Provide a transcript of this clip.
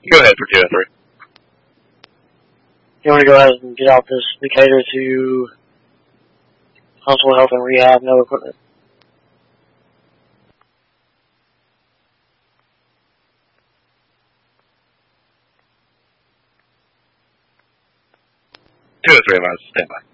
Go ahead for 203. You want to go ahead and get out this Decatur to Huntsville Health and Rehab, no equipment. Two or three of us, stand by.